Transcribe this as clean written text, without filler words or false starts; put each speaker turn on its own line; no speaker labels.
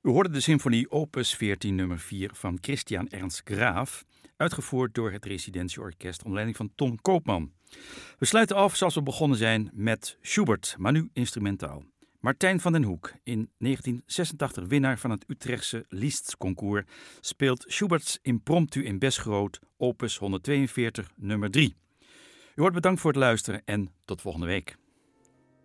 U hoorde de symfonie opus 14 nummer 4 van Christian Ernst Graaf, uitgevoerd door het Residentieorkest onder leiding van Ton Koopman. We sluiten af zoals we begonnen zijn met Schubert, maar nu instrumentaal. Martijn van den Hoek, in 1986 winnaar van het Utrechtse Lisztconcours, speelt Schubert's Impromptu in Besgroot, opus 142 nummer 3. U wordt bedankt voor het luisteren en tot volgende week.